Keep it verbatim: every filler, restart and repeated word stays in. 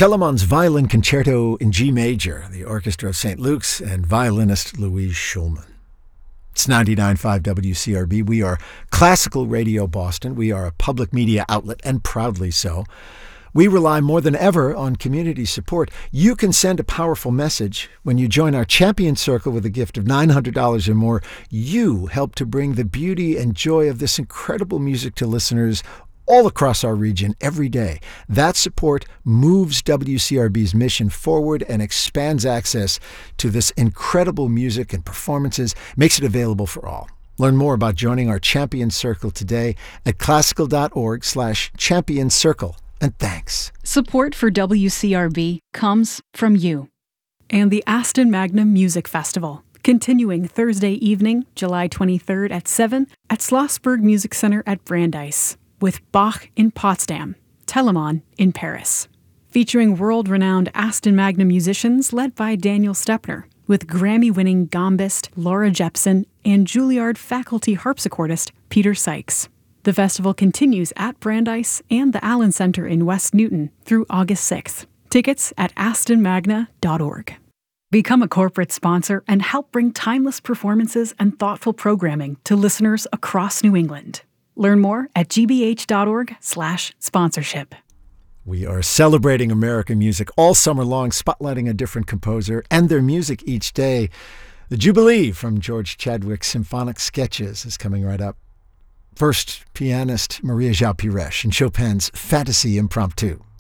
Telemann's Violin Concerto in G Major, the Orchestra of Saint Luke's, and violinist Louise Schulman. It's ninety-nine point five W C R B. We are Classical Radio Boston. We are a public media outlet, and proudly so. We rely more than ever on community support. You can send a powerful message. When you join our Champion Circle with a gift of nine hundred dollars or more, you help to bring the beauty and joy of this incredible music to listeners all across our region every day. That support moves W C R B's mission forward and expands access to this incredible music and performances, makes it available for all. Learn more about joining our Champion Circle today at classical.org slash champion circle. And thanks. Support for W C R B comes from you. And the Aston Magnum Music Festival, continuing Thursday evening, July twenty-third at seven at Schlossberg Music Center at Brandeis, with Bach in Potsdam, Telemann in Paris. Featuring world-renowned Aston Magnum musicians led by Daniel Stepner, with Grammy-winning gambist Laura Jepson and Juilliard faculty harpsichordist Peter Sykes. The festival continues at Brandeis and the Allen Center in West Newton through August sixth. Tickets at aston magna dot org. Become a corporate sponsor and help bring timeless performances and thoughtful programming to listeners across New England. Learn more at gbh.org slash sponsorship. We are celebrating American music all summer long, spotlighting a different composer and their music each day. The Jubilee from George Chadwick's Symphonic Sketches is coming right up. First, pianist Maria João Pires and Chopin's Fantasy Impromptu.